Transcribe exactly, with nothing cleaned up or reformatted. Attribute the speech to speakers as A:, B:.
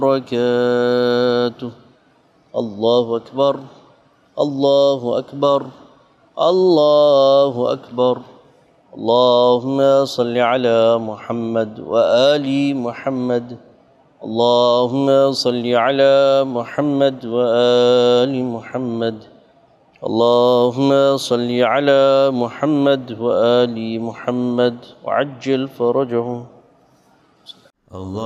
A: وبركاته. الله أكبر الله أكبر الله أكبر. اللهم صل على محمد وآل محمد. اللهم صل على محمد وآل محمد. اللهم صل على محمد وآل محمد وعجل فرجهم. الله